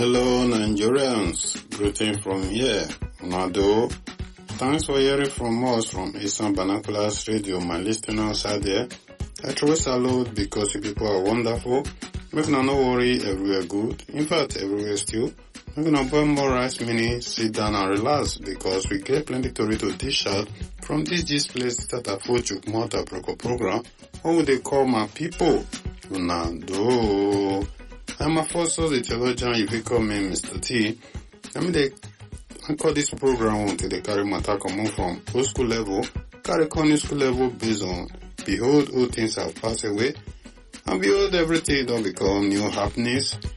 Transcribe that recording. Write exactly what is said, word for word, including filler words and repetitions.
Hello Nigerians, greeting from here, Nado. Thanks for hearing from us from Eastern Binoculars Radio, my listeners out there. I truly salute because you people are wonderful. Make no no worry, everywhere good. In fact, everywhere still. Make no burn more rice mini, sit down and relax because we get plenty to read to dish out from this this place that a Fochuk Mota Proco program. What would they call my people? Nado. I'm a first of the theologian, if you call me Mister T. I mean, they I call this program until they carry matter come from old school level, carry new school level based on behold, all things have passed away, and behold, everything don't become new happenings.